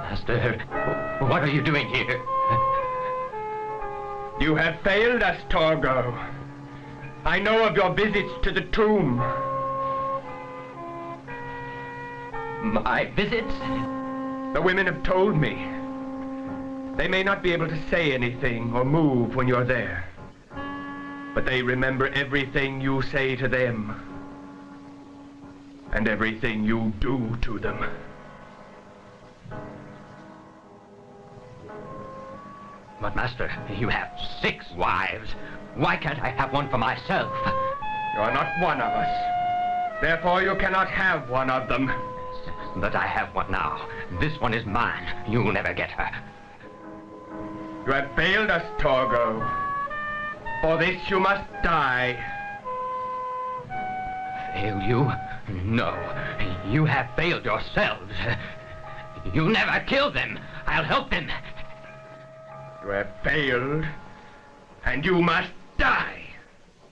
Master, what are you doing here? You have failed us, Torgo. I know of your visits to the tomb. My visits? The women have told me. They may not be able to say anything or move when you're there, but they remember everything you say to them and everything you do to them. But, Master, you have 6 wives. Why can't I have one for myself? You're not one of us. Therefore, you cannot have one of them. But I have one now. This one is mine. You'll never get her. You have failed us, Torgo. For this you must die. Fail you? No. You have failed yourselves. You'll never kill them. I'll help them. You have failed, and you must die.